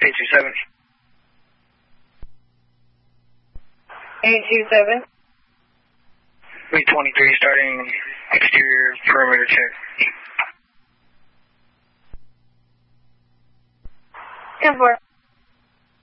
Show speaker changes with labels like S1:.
S1: 827.
S2: 827.
S1: Wait 23 starting exterior perimeter check.
S2: 10-4.